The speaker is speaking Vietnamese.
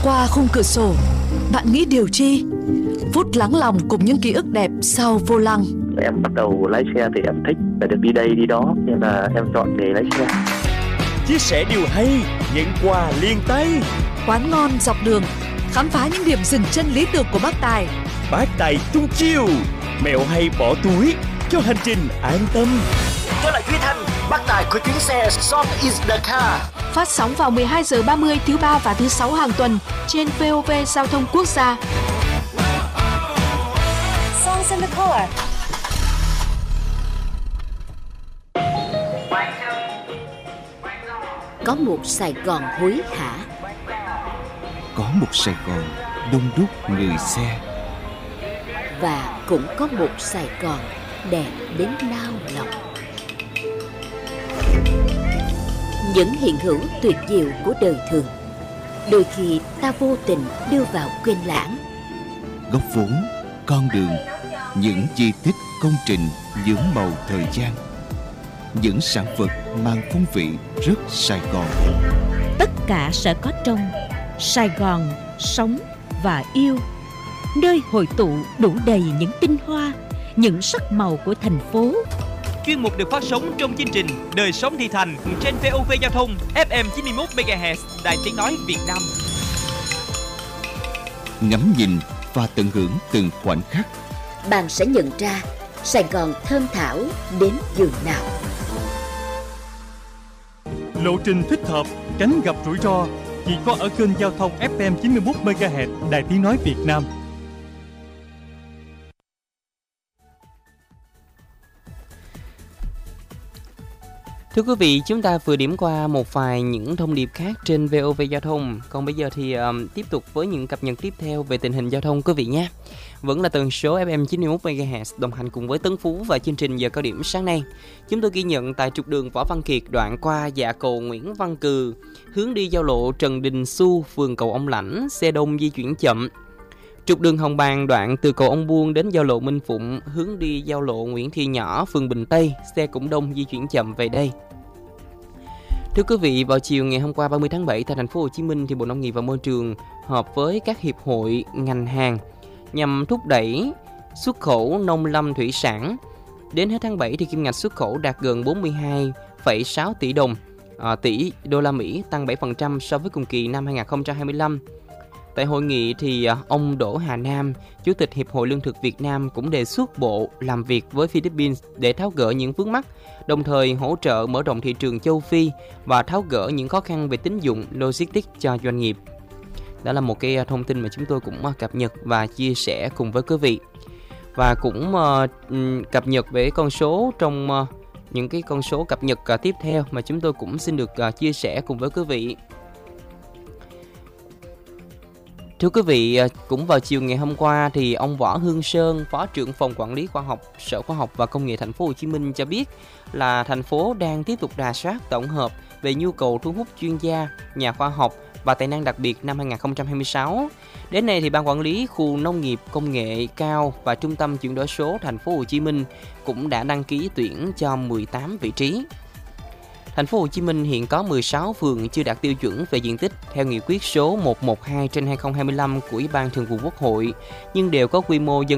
Qua khung cửa sổ, bạn nghĩ điều chi? Phút lắng lòng cùng những ký ức đẹp sau vô lăng. Em bắt đầu lái xe thì em thích là được đi đây đi đó, nên là em chọn nghề lái xe. Chia sẻ điều hay, nhận quà liền tay. Quán ngon dọc đường, khám phá những điểm dừng chân lý tưởng của bác Tài. Bác Tài tung chiêu, mẹo hay bỏ túi cho hành trình an tâm. Tôi là Duy Thanh, bác Tài của chuyến xe Song is the car. Phát sóng vào 12 giờ 30 thứ ba và thứ sáu hàng tuần trên VOV Giao thông Quốc gia. Songs in the car. Có một Sài Gòn hối hả, có một Sài Gòn đông đúc người xe, và cũng có một Sài Gòn đẹp đến nao lòng. Những hiện hữu tuyệt diệu của đời thường, đôi khi ta vô tình đưa vào quên lãng. Góc vốn, con đường, những di tích công trình nhuốm màu thời gian, những sản vật mang phong vị rất Sài Gòn. Tất cả sẽ có trong Sài Gòn sống và yêu, nơi hội tụ đủ đầy những tinh hoa, những sắc màu của thành phố. Chuyên mục được phát sóng trong chương trình Đời sống thị thành trên VOV Giao thông FM 91 MHz, Đài Tiếng nói Việt Nam. Ngắm nhìn và tận hưởng từng khoảnh khắc, Bạn sẽ nhận ra Sài Gòn thơm thảo đến giường nào. Lộ trình thích hợp, tránh gặp rủi ro chỉ có ở kênh giao thông FM 91 MHz, Đài Tiếng nói Việt Nam. Thưa quý vị, chúng ta vừa điểm qua một vài những thông điệp khác trên VOV Giao thông. Còn bây giờ thì tiếp tục với những cập nhật tiếp theo về tình hình giao thông quý vị nhé. Vẫn là tần số FM 91 MHz đồng hành cùng với Tấn Phú và chương trình giờ cao điểm sáng nay. Chúng tôi ghi nhận tại trục đường Võ Văn Kiệt đoạn qua dạ cầu Nguyễn Văn Cừ, hướng đi giao lộ Trần Đình Xu, phường Cầu Ông Lãnh, xe đông di chuyển chậm. Trục đường Hồng Bàng đoạn từ cầu Ông Buôn đến giao lộ Minh Phụng, hướng đi giao lộ Nguyễn Thị Nhỏ, phường Bình Tây, xe cũng đông di chuyển chậm về đây. Thưa quý vị, vào chiều ngày hôm qua 30 tháng 7 tại thành phố Hồ Chí Minh thì Bộ Nông nghiệp và Môi trường họp với các hiệp hội ngành hàng nhằm thúc đẩy xuất khẩu nông lâm thủy sản. Đến hết tháng 7 thì kim ngạch xuất khẩu đạt gần 42,6 tỷ đô la Mỹ, tăng 7% so với cùng kỳ năm 2025. Tại hội nghị thì ông Đỗ Hà Nam, Chủ tịch Hiệp hội Lương thực Việt Nam cũng đề xuất Bộ làm việc với Philippines để tháo gỡ những vướng mắc, đồng thời hỗ trợ mở rộng thị trường châu Phi và tháo gỡ những khó khăn về tín dụng, logistics cho doanh nghiệp. Đó là một cái thông tin mà chúng tôi cũng cập nhật và chia sẻ cùng với quý vị. Và cũng cập nhật về con số trong những cái con số cập nhật tiếp theo mà chúng tôi cũng xin được chia sẻ cùng với quý vị. Thưa quý vị, cũng vào chiều ngày hôm qua thì ông Võ Hương Sơn, Phó trưởng phòng quản lý khoa học, Sở Khoa học và Công nghệ thành phố Hồ Chí Minh cho biết là thành phố đang tiếp tục rà soát tổng hợp về nhu cầu thu hút chuyên gia, nhà khoa học và tài năng đặc biệt năm 2026. Đến nay thì Ban quản lý khu nông nghiệp công nghệ cao và Trung tâm chuyển đổi số thành phố Hồ Chí Minh cũng đã đăng ký tuyển cho 18 vị trí. Thành phố Hồ Chí Minh hiện có 16 phường chưa đạt tiêu chuẩn về diện tích theo nghị quyết số 112/2025 của Ủy ban Thường vụ Quốc hội, nhưng đều có quy mô dân